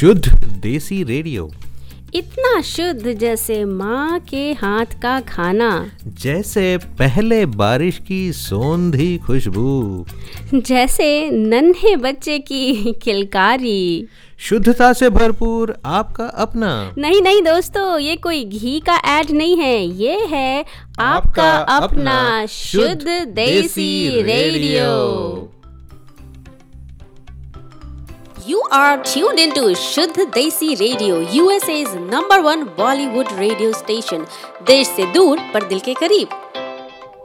शुद्ध देसी रेडियो, इतना शुद्ध जैसे माँ के हाथ का खाना, जैसे पहले बारिश की सोंधी खुशबू, जैसे नन्हे बच्चे की किलकारी। शुद्धता से भरपूर आपका अपना। नहीं दोस्तों, ये कोई घी का ऐड नहीं है, ये है आपका अपना शुद्ध देसी radio. You are tuned into शुद्ध देसी radio, USA's #1 Bollywood radio station. देश से दूर पर दिल के करीब।